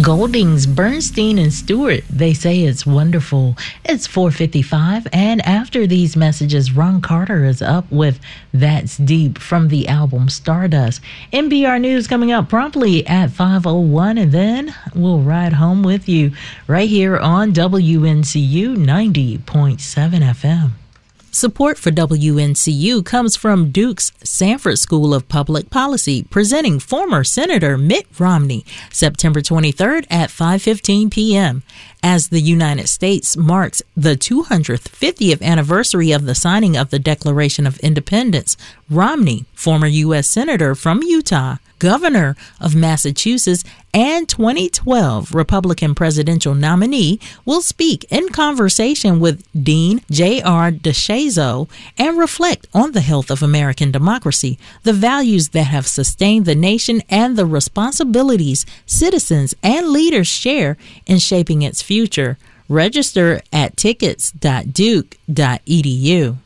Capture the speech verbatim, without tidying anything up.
Goldings, Bernstein, and Stewart, they say it's wonderful. It's four fifty-five, and after these messages, Ron Carter is up with That's Deep from the album Stardust. N P R News coming up promptly at five oh one, and then we'll ride home with you right here on W N C U ninety point seven F M. Support for W N C U comes from Duke's Sanford School of Public Policy, presenting former Senator Mitt Romney, September twenty-third at five fifteen p.m. As the United States marks the two hundred fiftieth anniversary of the signing of the Declaration of Independence, Romney, former U S Senator from Utah, Governor of Massachusetts, and twenty twelve Republican presidential nominee, will speak in conversation with Dean J R DeShazo and reflect on the health of American democracy, the values that have sustained the nation, and the responsibilities citizens and leaders share in shaping its future. Register at tickets dot duke dot e d u.